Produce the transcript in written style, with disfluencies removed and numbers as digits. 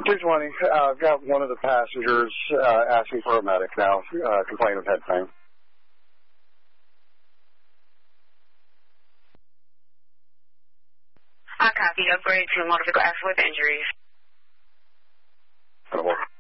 220. I've got one of the passengers asking for a medic now, complaining of head pain. I copy. Upgrade to motor vehicle accident with injuries.